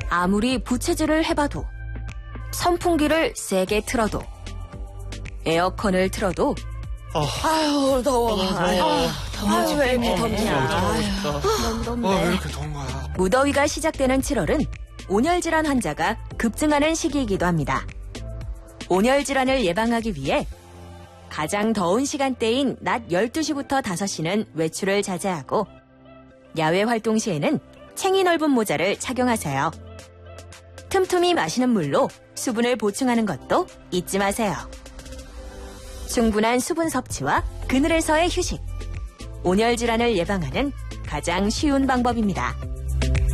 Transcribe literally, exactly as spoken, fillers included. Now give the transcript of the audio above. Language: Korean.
아무리 부채질을 해봐도, 선풍기를 세게 틀어도, 에어컨을 틀어도 아유, 더워. 아유, 아유, 왜 이렇게 덥냐. 너무 덥네. 아, 왜 이렇게 더운 거야? 무더위가 시작되는 칠월은 온열질환 환자가 급증하는 시기이기도 합니다. 온열질환을 예방하기 위해 가장 더운 시간대인 낮 열두 시부터 다섯 시는 외출을 자제하고 야외 활동 시에는 챙이 넓은 모자를 착용하세요. 틈틈이 마시는 물로 수분을 보충하는 것도 잊지 마세요. 충분한 수분 섭취와 그늘에서의 휴식. 온열질환을 예방하는 가장 쉬운 방법입니다.